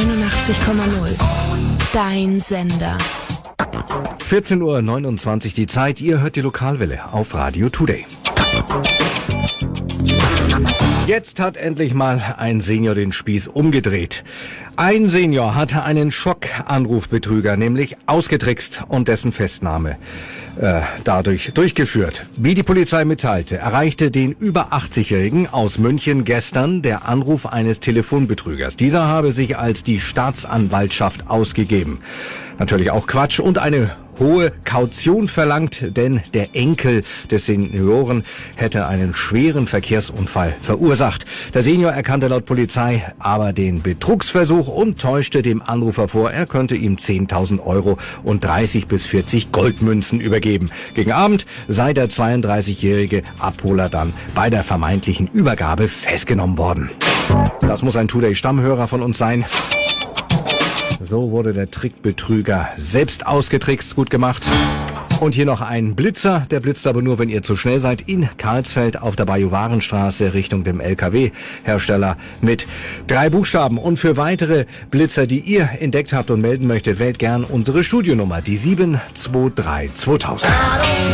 89,0. Dein Sender. 14:29 Uhr die Zeit. Ihr hört die Lokalwelle auf Radio Today. Jetzt hat endlich mal ein Senior den Spieß umgedreht. Ein Senior hatte einen Schockanrufbetrüger nämlich ausgetrickst und dessen Festnahme dadurch durchgeführt. Wie die Polizei mitteilte, erreichte den über 80-Jährigen aus München gestern der Anruf eines Telefonbetrügers. Dieser habe sich als die Staatsanwaltschaft ausgegeben. Natürlich auch Quatsch und eine hohe Kaution verlangt, denn der Enkel des Senioren hätte einen schweren Verkehrsunfall verursacht. Der Senior erkannte laut Polizei aber den Betrugsversuch und täuschte dem Anrufer vor, er könnte ihm 10.000 € und 30 bis 40 Goldmünzen übergeben. Gegen Abend sei der 32-jährige Abholer dann bei der vermeintlichen Übergabe festgenommen worden. Das muss ein Today-Stammhörer von uns sein. So wurde der Trickbetrüger selbst ausgetrickst, gut gemacht. Und hier noch ein Blitzer, der blitzt aber nur, wenn ihr zu schnell seid, in Karlsfeld auf der Bajuwarenstraße Richtung dem LKW-Hersteller mit 3 Buchstaben. Und für weitere Blitzer, die ihr entdeckt habt und melden möchtet, wählt gern unsere Studionummer, die 723 2000.